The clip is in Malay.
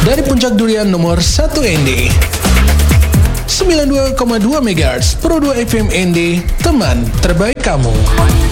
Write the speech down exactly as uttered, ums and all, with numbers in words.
Dari Puncak Durian nomor satu N D sembilan puluh dua koma dua megahertz Pro dua F M N D, teman terbaik kamu.